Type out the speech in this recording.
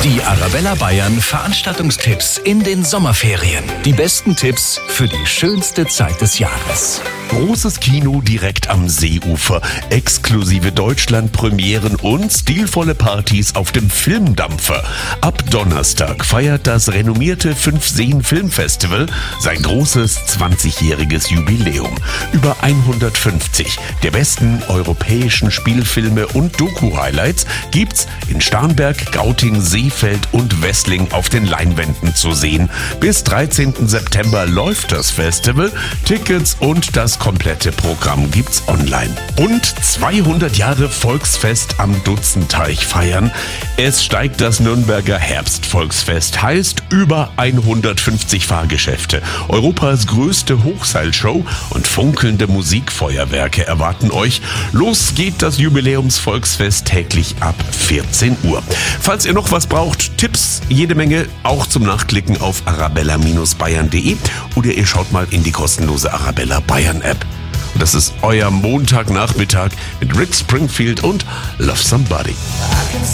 Die Arabella Bayern Veranstaltungstipps in den Sommerferien. Die besten Tipps für die schönste Zeit des Jahres. Großes Kino direkt am Seeufer, exklusive Deutschland-Premieren und stilvolle Partys auf dem Filmdampfer. Ab Donnerstag feiert das renommierte 5-Seen-Filmfestival sein großes 20-jähriges Jubiläum. Über 150 der besten europäischen Spielfilme und Doku-Highlights gibt's in Starnberg, Gauting, Seefeld und Wessling auf den Leinwänden zu sehen. Bis 13. September läuft das Festival. Tickets und das komplette Programm gibt's online. Und 200 Jahre Volksfest am Dutzenteich feiern. Es steigt das Nürnberger Herbstvolksfest, heißt über 150 Fahrgeschäfte. Europas größte Hochseilshow und funkelnde Musikfeuerwerke erwarten euch. Los geht das Jubiläumsvolksfest täglich ab 14 Uhr. Falls ihr noch was braucht, Tipps jede Menge, auch zum Nachklicken auf arabella-bayern.de oder ihr schaut mal in die kostenlose Arabella Bayern App. Und das ist euer Montagnachmittag mit Rick Springfield und Love Somebody.